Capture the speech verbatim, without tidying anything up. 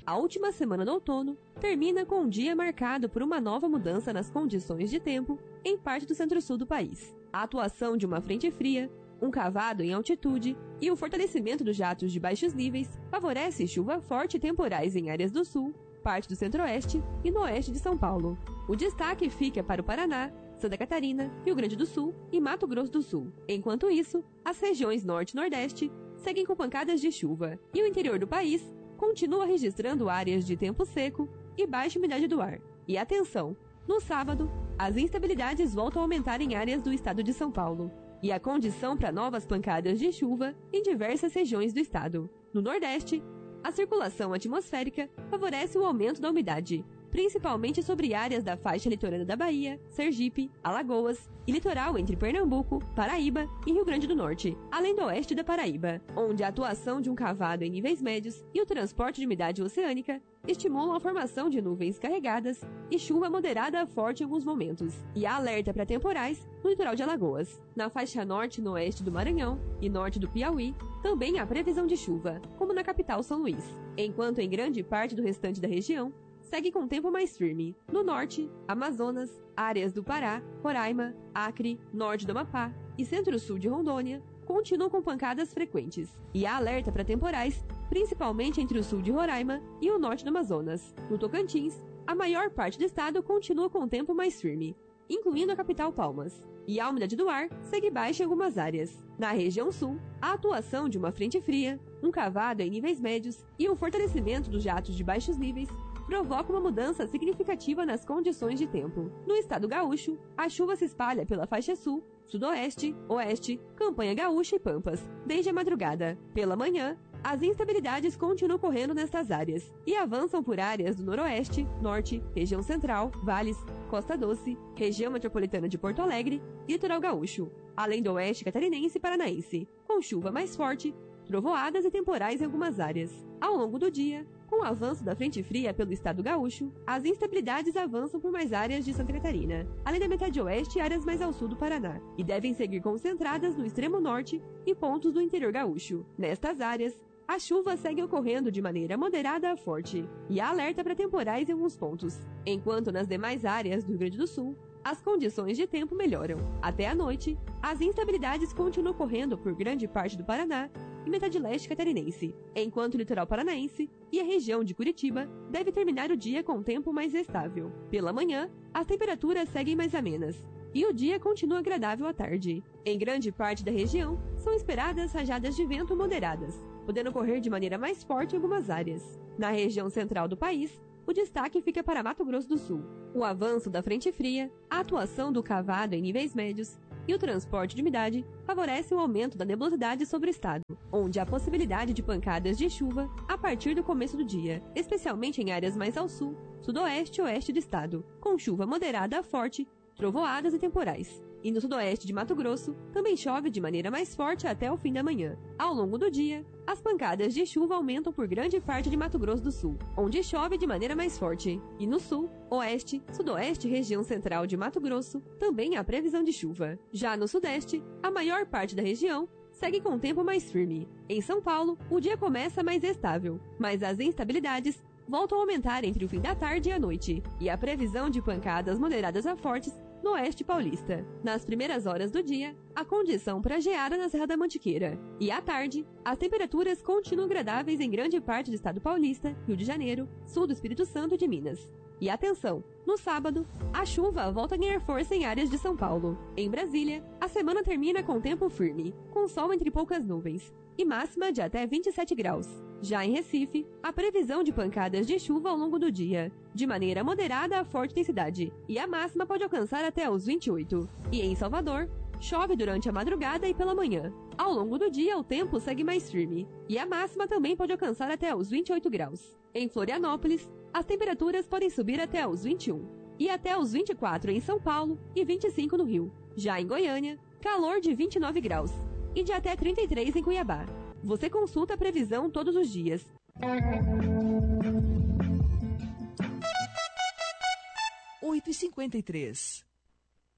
A última semana do outono termina com um dia marcado por uma nova mudança nas condições de tempo em parte do centro-sul do país. A atuação de uma frente fria, um cavado em altitude e o fortalecimento dos jatos de baixos níveis favorece chuva forte e temporais em áreas do sul, parte do centro-oeste e no oeste de São Paulo. O destaque fica para o Paraná, Santa Catarina, Rio Grande do Sul e Mato Grosso do Sul. Enquanto isso, as regiões norte e nordeste seguem com pancadas de chuva e o interior do país continua registrando áreas de tempo seco e baixa umidade do ar. E atenção, no sábado, as instabilidades voltam a aumentar em áreas do estado de São Paulo e a condição para novas pancadas de chuva em diversas regiões do estado. No Nordeste, a circulação atmosférica favorece o aumento da umidade, principalmente sobre áreas da faixa litorânea da Bahia, Sergipe, Alagoas e litoral entre Pernambuco, Paraíba e Rio Grande do Norte, além do oeste da Paraíba, onde a atuação de um cavado em níveis médios e o transporte de umidade oceânica estimulam a formação de nuvens carregadas e chuva moderada a forte em alguns momentos, e há alerta para temporais no litoral de Alagoas. Na faixa norte e no oeste do Maranhão e norte do Piauí, também há previsão de chuva, como na capital São Luís, enquanto em grande parte do restante da região, segue com tempo mais firme. No norte, Amazonas, áreas do Pará, Roraima, Acre, norte do Amapá e centro-sul de Rondônia continuam com pancadas frequentes. E há alerta para temporais, principalmente entre o sul de Roraima e o norte do Amazonas. No Tocantins, a maior parte do estado continua com tempo mais firme, incluindo a capital Palmas. E a umidade do ar segue baixa em algumas áreas. Na região sul, a atuação de uma frente fria, um cavado em níveis médios e o fortalecimento dos jatos de baixos níveis provoca uma mudança significativa nas condições de tempo. No estado gaúcho, a chuva se espalha pela faixa sul, sudoeste, oeste, campanha gaúcha e pampas, desde a madrugada. Pela manhã, as instabilidades continuam ocorrendo nestas áreas e avançam por áreas do noroeste, norte, região central, vales, Costa Doce, região metropolitana de Porto Alegre e litoral gaúcho, além do oeste catarinense e paranaense, com chuva mais forte, trovoadas e temporais em algumas áreas. Ao longo do dia, com o avanço da frente fria pelo estado gaúcho, as instabilidades avançam por mais áreas de Santa Catarina, além da metade oeste e áreas mais ao sul do Paraná, e devem seguir concentradas no extremo norte e pontos do interior gaúcho. Nestas áreas, a chuva segue ocorrendo de maneira moderada a forte, e há alerta para temporais em alguns pontos, enquanto nas demais áreas do Rio Grande do Sul, as condições de tempo melhoram. Até a noite, as instabilidades continuam ocorrendo por grande parte do Paraná e metade leste catarinense, enquanto o litoral paranaense e a região de Curitiba deve terminar o dia com tempo mais estável. Pela manhã, as temperaturas seguem mais amenas, e o dia continua agradável à tarde. Em grande parte da região, são esperadas rajadas de vento moderadas, podendo ocorrer de maneira mais forte em algumas áreas. Na região central do país, o destaque fica para Mato Grosso do Sul. O avanço da frente fria, a atuação do cavado em níveis médios e o transporte de umidade favorece o aumento da nebulosidade sobre o estado, onde há possibilidade de pancadas de chuva a partir do começo do dia, especialmente em áreas mais ao sul, sudoeste e oeste do estado, com chuva moderada a forte, trovoadas e temporais. E no sudoeste de Mato Grosso, também chove de maneira mais forte até o fim da manhã. Ao longo do dia, as pancadas de chuva aumentam por grande parte de Mato Grosso do Sul, onde chove de maneira mais forte. E no sul, oeste, sudoeste e região central de Mato Grosso, também há previsão de chuva. Já no sudeste, a maior parte da região segue com tempo mais firme. Em São Paulo, o dia começa mais estável, mas as instabilidades voltam a aumentar entre o fim da tarde e a noite, e a previsão de pancadas moderadas a fortes no oeste paulista. Nas primeiras horas do dia, a condição para geada na Serra da Mantiqueira. E à tarde, as temperaturas continuam agradáveis em grande parte do estado paulista, Rio de Janeiro, sul do Espírito Santo e de Minas. E atenção, no sábado, a chuva volta a ganhar força em áreas de São Paulo. Em Brasília, a semana termina com tempo firme, com sol entre poucas nuvens, e máxima de até vinte e sete graus. Já em Recife, a previsão de pancadas de chuva ao longo do dia, de maneira moderada a forte intensidade, e a máxima pode alcançar até os vinte e oito. E em Salvador, chove durante a madrugada e pela manhã. Ao longo do dia, o tempo segue mais firme, e a máxima também pode alcançar até os vinte e oito graus. Em Florianópolis, as temperaturas podem subir até os vinte e um, e até os vinte e quatro em São Paulo e vinte e cinco no Rio. Já em Goiânia, calor de vinte e nove graus, e de até trinta e três em Cuiabá. Você consulta a previsão todos os dias. oito e cinquenta e três.